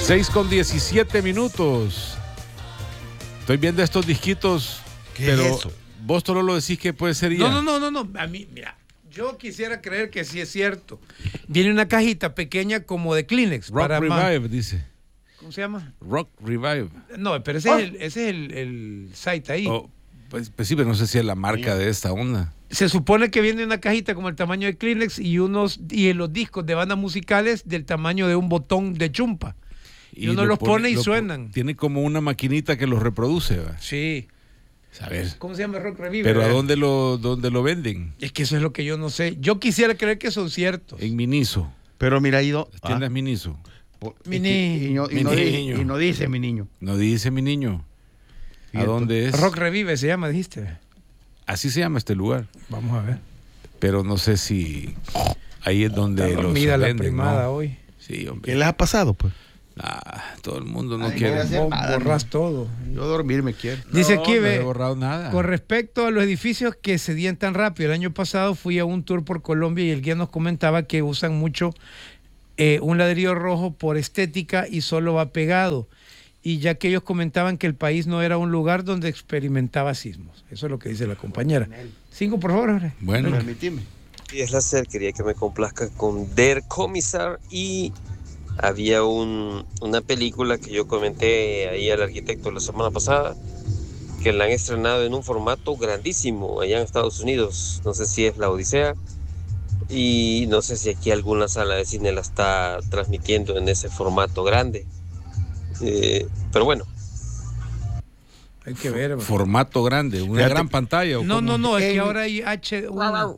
6:17. Estoy viendo estos disquitos, pero es eso? vos solo lo decís que puede ser ya. No. A mí, mira, yo quisiera creer que sí es cierto. Viene una cajita pequeña como de Kleenex. Rock para Revive, dice. ¿Cómo se llama? Rock Revive. No, pero ese es el site ahí. Oh, pues sí, pero no sé si es la marca de esta onda. Se supone que viene una cajita como el tamaño de Kleenex y los discos de bandas musicales del tamaño de un botón de chumpa. Y uno los pone y suenan. Tiene como una maquinita que los reproduce, ¿va? Sí. A ver. ¿Cómo se llama? Rock Revive. Pero ¿a dónde lo venden? Es que eso es lo que yo no sé. Yo quisiera creer que son ciertos. En Miniso. Pero mira, Ido. Tiendas Miniso. Mi niño. Y no dice mi niño. No dice mi niño. ¿A dónde es? Rock Revive se llama, dijiste. Así se llama este lugar. Vamos a ver. Pero no sé si ahí es donde Está los dormida la venden, primada ¿no? hoy. Sí, hombre. ¿Qué les ha pasado, pues? Todo el mundo no Ay, quiere. Borras todo. Yo dormir me quiero. Dice aquí, no ve, he borrado nada. con respecto a los edificios que cedían tan rápido, el año pasado fui a un tour por Colombia y el guía nos comentaba que usan mucho un ladrillo rojo por estética y solo va pegado. Y ya que ellos comentaban que el país no era un lugar donde experimentaba sismos. Eso es lo que dice la compañera. 5, por favor, hombre. Bueno. Permitime. Y es la SER, quería que me complazca con Der Kommissar y había una película que yo comenté ahí al arquitecto la semana pasada que la han estrenado en un formato grandísimo allá en Estados Unidos. No sé si es La Odisea y no sé si aquí alguna sala de cine la está transmitiendo en ese formato grande. Pero bueno. Hay que ver. Formato grande, una gran pantalla. ¿o No, cómo? es que ahora hay H1.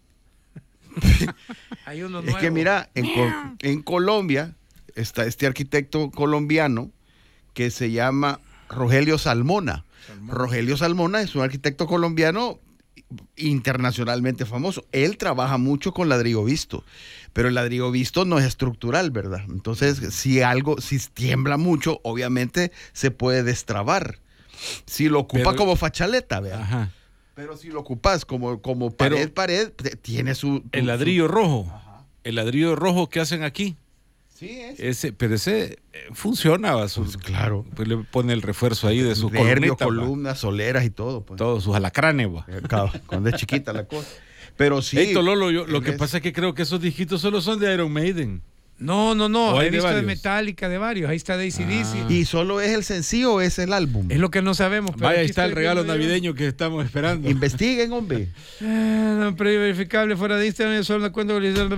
Hay uno nuevo. Es que mira, en Colombia está este arquitecto colombiano que se llama Rogelio Salmona. Rogelio Salmona es un arquitecto colombiano internacionalmente famoso. Él trabaja mucho con ladrillo visto, pero el ladrillo visto no es estructural, ¿verdad? Entonces, si tiembla mucho, obviamente se puede destrabar. Si lo ocupa como fachaleta, ¿verdad? Ajá. Pero si lo ocupas como pared, tiene el ladrillo rojo. Ajá. El ladrillo rojo que hacen aquí. Sí, ese funciona. Pues claro. Pues le pone el refuerzo ahí de sus columnas, soleras y todo. Pues. Todos sus alacranes. Cuando es chiquita la cosa. Pero sí. Hey, Tololo, lo que pasa es que creo que esos disquitos solo son de Iron Maiden. No. He visto de Metallica, de varios. Ahí está de AC/DC. ¿Y solo es el sencillo o es el álbum? Es lo que no sabemos. Pero vaya, ahí está el regalo navideño que estamos esperando. Investiguen, hombre. No, pero verificable fuera de Instagram, solo cuenta.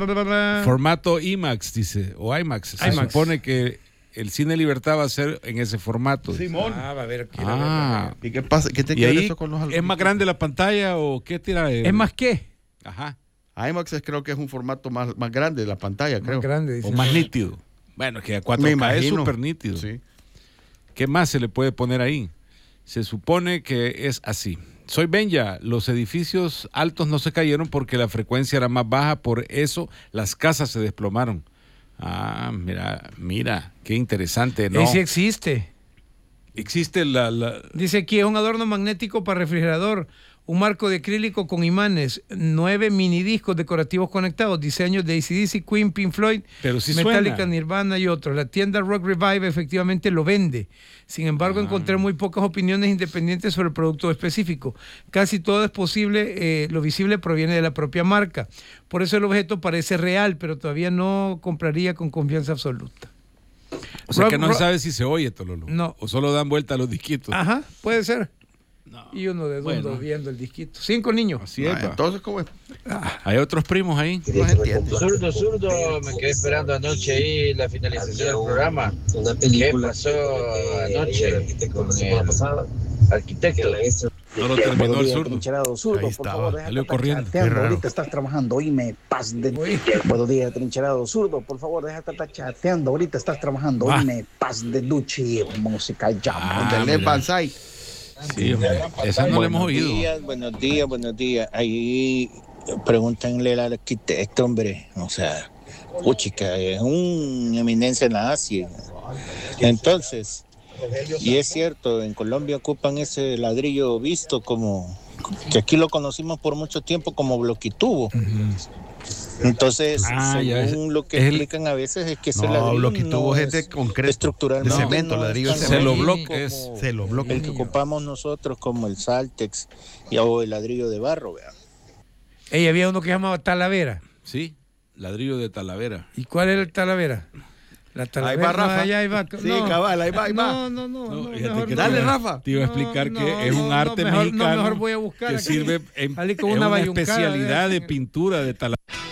Formato IMAX, dice, o IMAX. Se supone que el Cine Libertad va a ser en ese formato. Simón. Va a ver. ¿Y qué pasa? ¿Qué te quiere eso con los ¿Es más grande la pantalla o qué tira? ¿Es más qué? Ajá. IMAX creo que es un formato más grande de la pantalla, creo. Más grande, o más nítido. Bueno, que a 4K es súper nítido. Sí. ¿Qué más se le puede poner ahí? Se supone que es así. Soy Benja, los edificios altos no se cayeron porque la frecuencia era más baja, por eso las casas se desplomaron. Ah, mira, qué interesante, ¿no? Sí existe. Existe Dice aquí, es un adorno magnético para refrigerador, un marco de acrílico con imanes, 9 minidiscos decorativos conectados, diseños de AC/DC, Queen, Pink Floyd, pero sí Metallica, suena. Nirvana y otros. La tienda Rock Revive efectivamente lo vende. Sin embargo, encontré muy pocas opiniones independientes sobre el producto específico. Casi todo es posible, lo visible proviene de la propia marca. Por eso el objeto parece real, pero todavía no compraría con confianza absoluta. O sea que no sabe si se oye, Tololo. No. O solo dan vuelta a los disquitos. Ajá, puede ser. No. Y uno de dos viendo el disquito. 5 niños. Así es. Entonces, ¿cómo es? Hay otros primos ahí. No se entiende. Zurdo, me quedé esperando anoche ahí la finalización del programa. ¿Qué pasó anoche con el arquitecto? No lo terminó el zurdo. Trincherado Zurdo, Ahí por estaba, favor, salió corriendo. Ahorita estás trabajando, oíme, paz de... Buenos días, Trincherado Zurdo, por favor, deja de estar chateando, ahorita estás trabajando, oíme, paz de Duchi, música ya. Dale Banzai. Sí, hombre. Esa no la hemos oído. Buenos días. Ahí pregúntenle al arquitecto, hombre. O sea, puchica, es una eminencia en la Asia. Entonces, y es cierto, en Colombia ocupan ese ladrillo visto como, que aquí lo conocimos por mucho tiempo como bloquitubo. Entonces, ya según lo que es explican a veces es que ese No, ladrillo lo que tuvo es de concreto, estructuralmente de cemento, no ladrillo es de tan Se lo rígido bloque, como se lo bloque. el que ocupamos nosotros como el Saltex o el ladrillo de barro, ¿vea? Ey, había uno que se llamaba Talavera. Sí, ladrillo de Talavera. ¿Y cuál era el Talavera? La Talavera. Ahí va, Rafa. Ahí va. Sí, cabal, ahí va. No, fíjate mejor que no. Dale, Rafa. Te iba a explicar No, que es un no, arte mejor- mexicano no, mejor voy a buscar que aquí. sirve en Salí con es una una bayuncada, especialidad de pintura de Talavera.